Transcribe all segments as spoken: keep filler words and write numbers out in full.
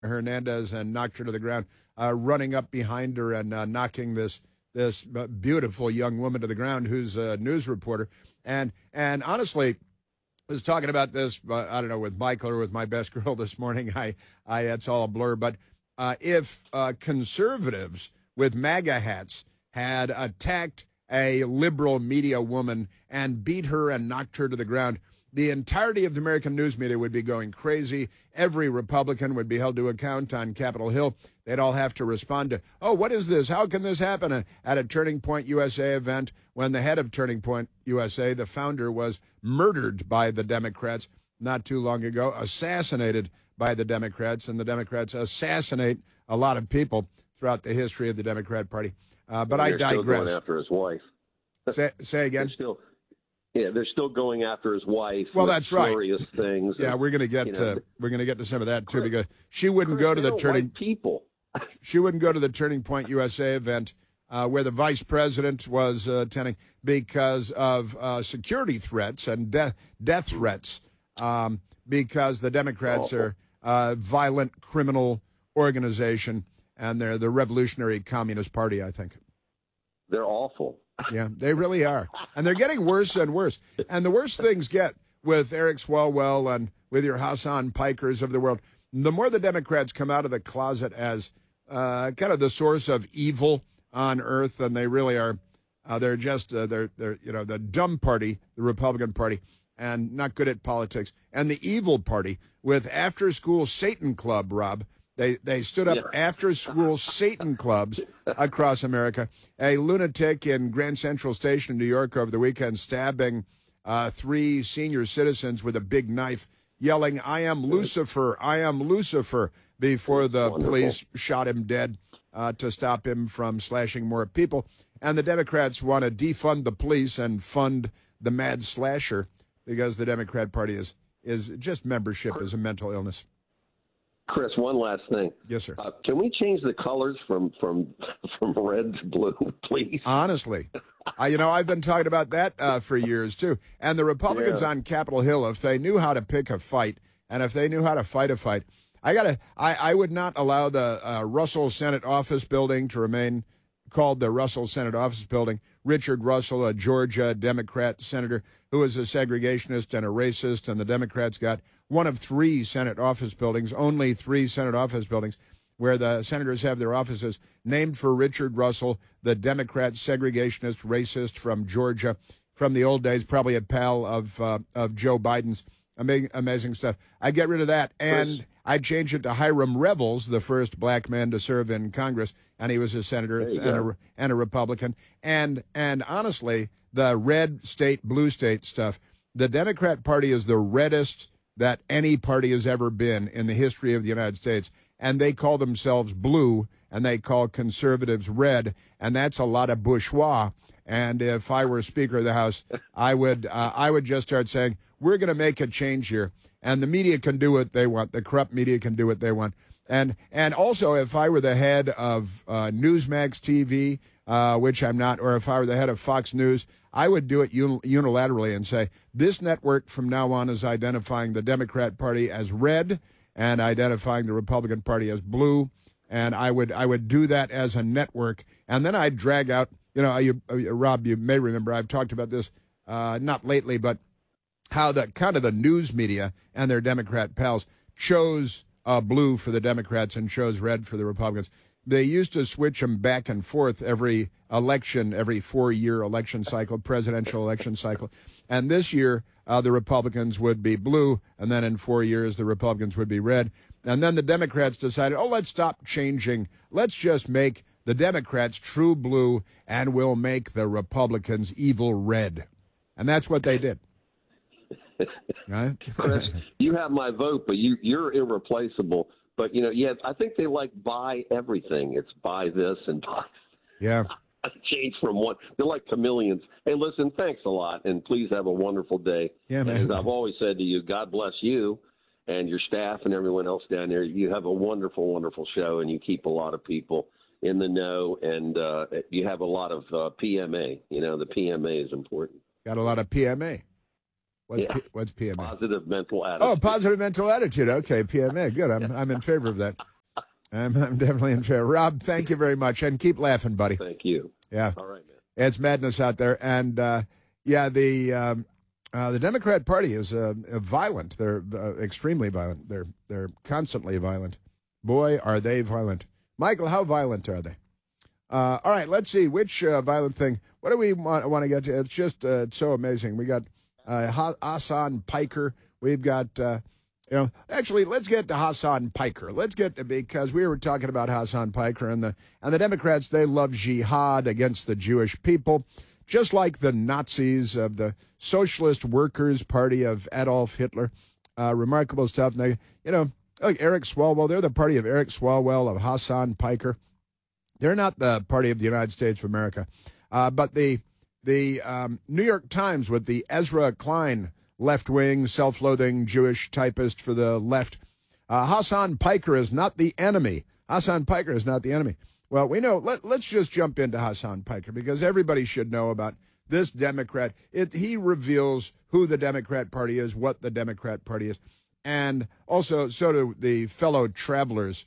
Hernandez and knocked her to the ground, uh, running up behind her and uh, knocking this this beautiful young woman to the ground who's a news reporter. And and honestly, I was talking about this, uh, I don't know, with Michael or with my best girl this morning. I, I it's all a blur. But uh, if uh, conservatives with MAGA hats had attacked a liberal media woman and beat her and knocked her to the ground, the entirety of the American news media would be going crazy. Every Republican would be held to account on Capitol Hill. They'd all have to respond to, oh, what is this? How can this happen at a Turning Point U S A event when the head of Turning Point U S A, the founder, was murdered by the Democrats not too long ago, assassinated by the Democrats, and the Democrats assassinate a lot of people throughout the history of the Democrat Party. Uh, but well, I digress. Still going after his wife. Say, say again. They're still, yeah, they're still going after his wife. Well, that's right. Serious things. Yeah, and, we're going to get you know, to we're going to get to some of that too, because she wouldn't Chris, go to the turning people. she wouldn't go to the Turning Point U S A event uh, where the vice president was uh, attending because of uh, security threats and death death threats. Um, because the Democrats Awful. are a violent criminal organization, and they're the Revolutionary Communist Party, I think. They're awful. Yeah, they really are. And they're getting worse and worse. And the worse things get with Eric Swalwell and with your Hassan Pikers of the world, the more the Democrats come out of the closet as uh, kind of the source of evil on earth, and they really are. Uh, they're just uh, they're they're you know the dumb party, the Republican Party, and not good at politics, and the evil party with after school Satan Club. Rob, they they stood up yeah. after school Satan clubs across America. A lunatic in Grand Central Station in New York over the weekend stabbing uh, three senior citizens with a big knife, yelling, "I am Lucifer, I am Lucifer," before the Wonderful. police shot him dead uh, to stop him from slashing more people. And the Democrats want to defund the police and fund the mad slasher because the Democrat Party is is just membership is a mental illness. Chris, one last thing. Yes, sir. Uh, can we change the colors from from from red to blue, please? Honestly, I, you know, I've been talking about that uh, for years, too. And the Republicans Yeah. on Capitol Hill, if they knew how to pick a fight and if they knew how to fight a fight, I gotta, I, I would not allow the uh, Russell Senate Office Building to remain called the Russell Senate Office Building. Richard Russell, a Georgia Democrat senator who is a segregationist and a racist, and the Democrats got one of three Senate office buildings, only three Senate office buildings, where the senators have their offices named for Richard Russell, the Democrat segregationist racist from Georgia, from the old days, probably a pal of uh, of Joe Biden's. Amazing, amazing stuff. I'd get rid of that, and I'd change it to Hiram Revels, the first black man to serve in Congress, and he was a senator and a, and a Republican. And and honestly, the red state, blue state stuff, the Democrat Party is the reddest that any party has ever been in the history of the United States, and they call themselves blue, and they call conservatives red, and that's a lot of bourgeois. And if I were Speaker of the House, I would uh, I would just start saying, we're going to make a change here, and the media can do what they want. The corrupt media can do what they want. And and also, if I were the head of uh, Newsmax T V, uh, which I'm not, or if I were the head of Fox News, I would do it uni- unilaterally and say, this network from now on is identifying the Democrat Party as red and identifying the Republican Party as blue. And I would I would do that as a network, and then I'd drag out. You know, you, uh, Rob, you may remember I've talked about this, uh, not lately, but how the kind of the news media and their Democrat pals chose uh, blue for the Democrats and chose red for the Republicans. They used to switch them back and forth every election, every four-year election cycle, presidential election cycle. And this year, uh, the Republicans would be blue, and then in four years, the Republicans would be red. And then the Democrats decided, oh, let's stop changing. Let's just make the Democrats true blue, and we'll make the Republicans evil red. And that's what they did. Right? Chris, you have my vote, but you, you're irreplaceable. But, you know, yeah, I think they like buy everything. It's buy this and buy. Yeah. Change from one. They're like chameleons. Hey, listen, thanks a lot, and please have a wonderful day. Yeah, man. As I've always said to you, God bless you and your staff and everyone else down there. You have a wonderful, wonderful show, and you keep a lot of people in the know, and uh, you have a lot of uh, P M A. You know, the P M A is important. Got a lot of P M A. What's, yeah. P- what's P M A? Positive mental attitude. Oh, positive mental attitude. Okay, P M A. Good. I'm I'm in favor of that. I'm, I'm definitely in favor. Rob, thank you very much, and keep laughing, buddy. Thank you. Yeah. All right, man. It's madness out there, and uh, yeah, the um, uh, the Democrat Party is uh, violent. They're uh, extremely violent. They're they're constantly violent. Boy, are they violent. Michael, how violent are they? Uh, all right, let's see which uh, violent thing. What do we want, want to get to? It's just uh, it's so amazing. We got uh, Hassan Piker. We've got. Uh, You know, actually, let's get to Hassan Piker. Let's get to, because we were talking about Hassan Piker and the and the Democrats. They love jihad against the Jewish people, just like the Nazis of the Socialist Workers' Party of Adolf Hitler. Uh, remarkable stuff. And they, you know, like Eric Swalwell. They're the party of Eric Swalwell, of Hassan Piker. They're not the party of the United States of America, uh, but the the um, New York Times with the Ezra Klein, left-wing, self-loathing Jewish typist for the left. Uh, Hassan Piker is not the enemy. Hassan Piker is not the enemy. Well, we know. Let, let's just jump into Hassan Piker because everybody should know about this Democrat. It, he reveals who the Democrat Party is, what the Democrat Party is, and also so do the fellow travelers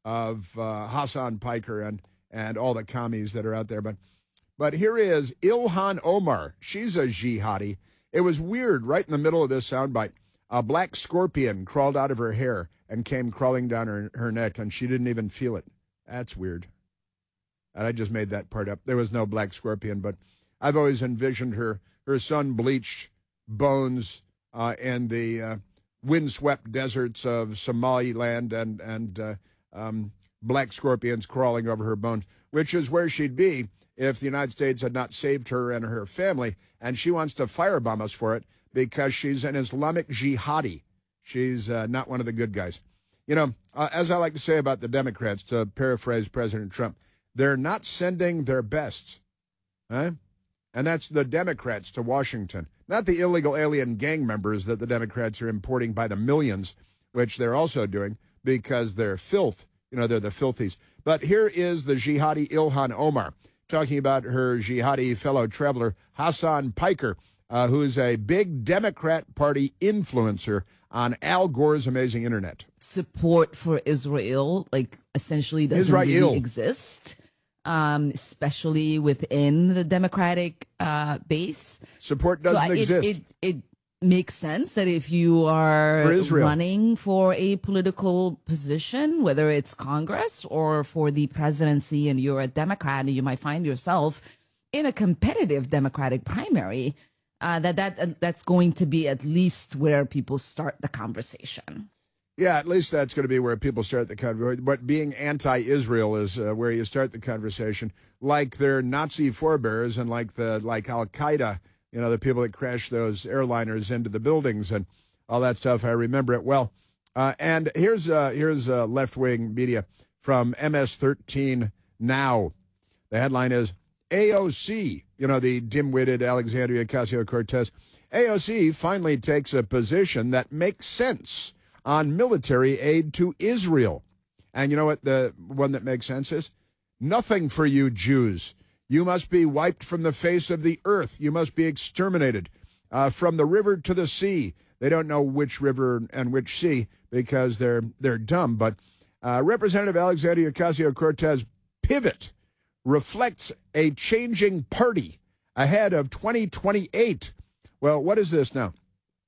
of uh, Hassan Piker and, and all the commies that are out there. But, but here is Ilhan Omar. She's a jihadi. It was weird. Right in the middle of this soundbite, a black scorpion crawled out of her hair and came crawling down her, her neck, and she didn't even feel it. That's weird. And I just made that part up. There was no black scorpion, but I've always envisioned her, her sun-bleached bones uh, in the uh, windswept deserts of Somaliland and, and uh, um, black scorpions crawling over her bones, which is where she'd be if the United States had not saved her and her family, and she wants to firebomb us for it because she's an Islamic jihadi. She's uh, not one of the good guys. You know, uh, as I like to say about the Democrats, to paraphrase President Trump, they're not sending their best. Huh? And that's the Democrats to Washington, not the illegal alien gang members that the Democrats are importing by the millions, which they're also doing because they're filth. You know, they're the filthies. But here is the jihadi Ilhan Omar, talking about her jihadi fellow traveler, Hassan Piker, uh, who is a big Democrat Party influencer on Al Gore's amazing internet. Support for Israel, like, essentially doesn't Israel. really exist, um, especially within the Democratic uh, base. Support doesn't so, uh, exist. It, it, it makes sense that if you are for running for a political position, whether it's Congress or for the presidency, and you're a Democrat and you might find yourself in a competitive Democratic primary, uh, that, that uh, that's going to be at least where people start the conversation. Yeah, at least that's going to be where people start the conversation. But being anti-Israel is uh, where you start the conversation, like their Nazi forebears and like the like Al-Qaeda. You know, the people that crashed those airliners into the buildings and all that stuff. I remember it well. Uh, and here's uh, here's uh, left-wing media from M S thirteen Now. The headline is A O C, you know, the dim-witted Alexandria Ocasio-Cortez. A O C finally takes a position that makes sense on military aid to Israel. And you know what the one that makes sense is? Nothing for you Jews. You must be wiped from the face of the earth. You must be exterminated uh, from the river to the sea. They don't know which river and which sea because they're they're dumb. But uh, Representative Alexandria Ocasio-Cortez pivot reflects a changing party ahead of twenty twenty-eight. Well, what is this now?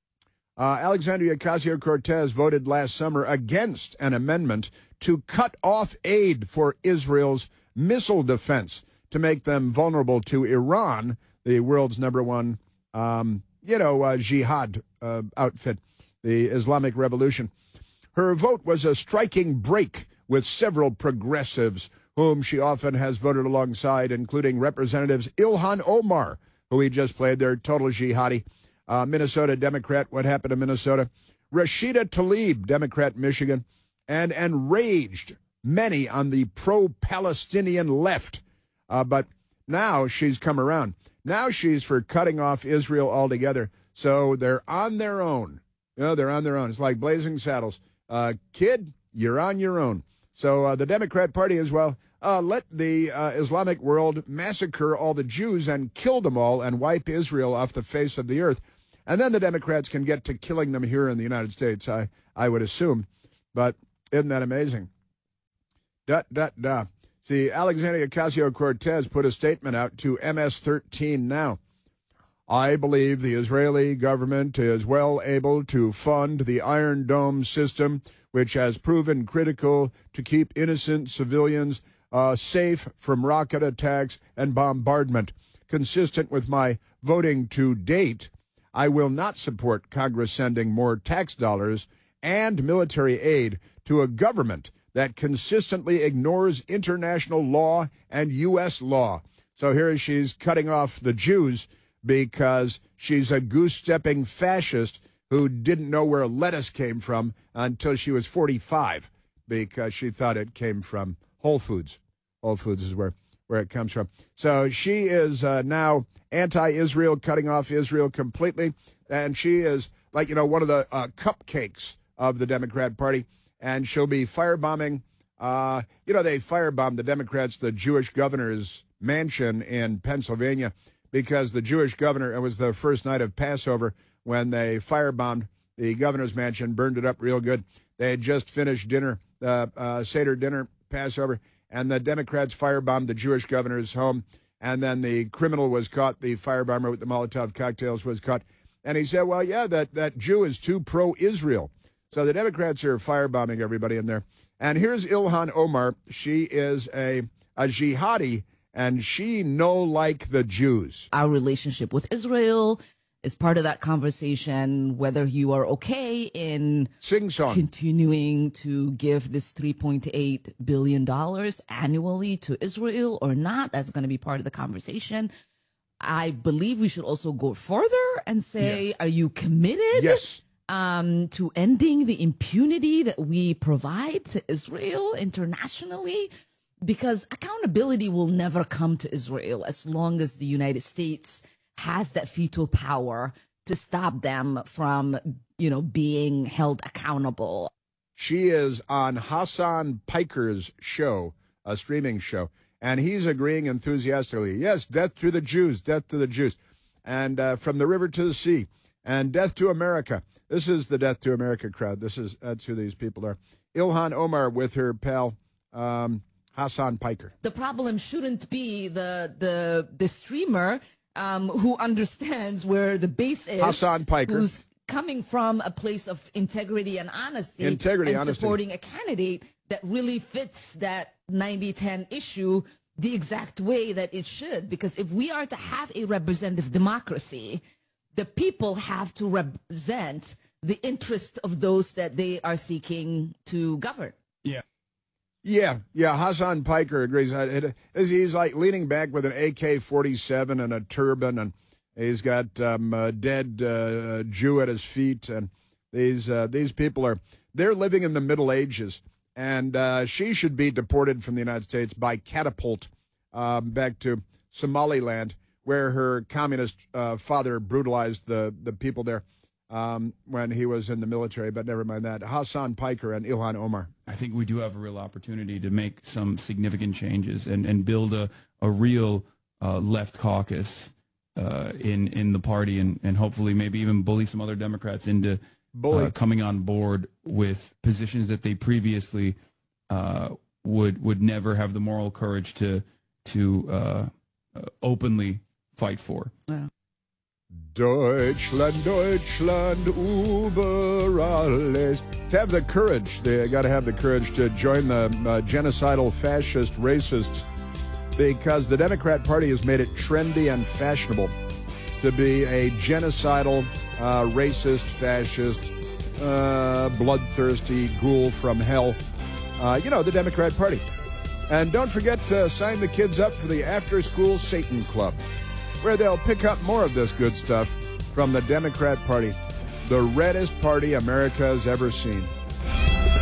Uh, Alexandria Ocasio-Cortez voted last summer against an amendment to cut off aid for Israel's missile defense, to make them vulnerable to Iran, the world's number one, um, you know, uh, jihad uh, outfit, the Islamic Revolution. Her vote was a striking break with several progressives whom she often has voted alongside, including Representatives Ilhan Omar, who we just played, their total jihadi, uh, Minnesota Democrat, what happened to Minnesota, Rashida Tlaib, Democrat, Michigan, and enraged many on the pro-Palestinian left. Uh, but now she's come around. Now she's for cutting off Israel altogether. So they're on their own. You know, they're on their own. It's like Blazing Saddles. Uh, kid, you're on your own. So uh, the Democrat Party as well, uh, let the uh, Islamic world massacre all the Jews and kill them all and wipe Israel off the face of the earth. And then the Democrats can get to killing them here in the United States, I, I would assume. But isn't that amazing? Da, da, da. See, Alexandria Ocasio-Cortez put a statement out to M S thirteen Now. I believe the Israeli government is well able to fund the Iron Dome system, which has proven critical to keep innocent civilians uh, safe from rocket attacks and bombardment. Consistent with my voting to date, I will not support Congress sending more tax dollars and military aid to a government that consistently ignores international law and U S law. So here she's cutting off the Jews because she's a goose-stepping fascist who didn't know where lettuce came from until she was forty-five, because she thought it came from Whole Foods. Whole Foods is where, where it comes from. So she is uh, now anti-Israel, cutting off Israel completely, and she is like, you know, one of the uh, cupcakes of the Democrat Party, and she'll be firebombing. Uh, you know, they firebombed the Democrats, the Jewish governor's mansion in Pennsylvania, because the Jewish governor, it was the first night of Passover when they firebombed the governor's mansion, burned it up real good. They had just finished dinner, uh, uh, Seder dinner, Passover, and the Democrats firebombed the Jewish governor's home, and then the criminal was caught, the firebomber with the Molotov cocktails was caught, and he said, well, yeah, that, that Jew is too pro-Israel. So the Democrats are firebombing everybody in there. And here's Ilhan Omar. She is a, a jihadi, and she no like the Jews. Our relationship with Israel is part of that conversation, whether you are okay in Sing song. continuing to give this three point eight billion dollars annually to Israel or not. That's going to be part of the conversation. I believe we should also go further and say, Yes. are you committed Yes. um, to ending the impunity that we provide to Israel internationally? Because accountability will never come to Israel as long as the United States has that veto power to stop them from, you know, being held accountable. She is on Hassan Piker's show, a streaming show, and he's agreeing enthusiastically. Yes, death to the Jews, death to the Jews. And uh, from the river to the sea, and death to America. This is the death to America crowd. This is that's who these people are. Ilhan Omar with her pal um, Hassan Piker. The problem shouldn't be the the the streamer um, who understands where the base is. Hassan Piker. Who's coming from a place of integrity and honesty. Integrity, and honesty. supporting a candidate that really fits that ninety ten issue the exact way that it should. Because if we are to have a representative democracy, the people have to represent the interest of those that they are seeking to govern. Yeah. Yeah, yeah, Hassan Piker agrees. It, it, he's like leaning back with an A K forty-seven and a turban, and he's got um, a dead uh, Jew at his feet. And these uh, these people are, they're living in the Middle Ages. And uh, she should be deported from the United States by catapult um, back to Somaliland, where her communist uh, father brutalized the, the people there um, when he was in the military. But never mind that. Hassan Piker and Ilhan Omar. I think we do have a real opportunity to make some significant changes and, and build a, a real uh, left caucus uh, in, in the party, and, and hopefully maybe even bully some other Democrats into uh, coming on board with positions that they previously uh, would would never have the moral courage to to uh, uh, openly fight for. Yeah. Deutschland, Deutschland, über alles. To have the courage, they got to have the courage to join the uh, genocidal, fascist, racists, because the Democrat Party has made it trendy and fashionable to be a genocidal, uh, racist, fascist, uh, bloodthirsty ghoul from hell. Uh, you know, the Democrat Party. And don't forget to sign the kids up for the After School Satan Club, where they'll pick up more of this good stuff from the Democrat Party, the reddest party America has ever seen.